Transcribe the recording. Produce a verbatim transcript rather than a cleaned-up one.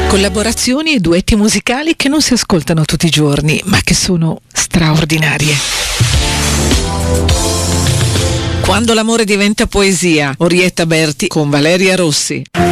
Collaborazioni e duetti musicali che non si ascoltano tutti i giorni, ma che sono straordinarie. Quando l'amore diventa poesia, Orietta Berti con Valeria Rossi.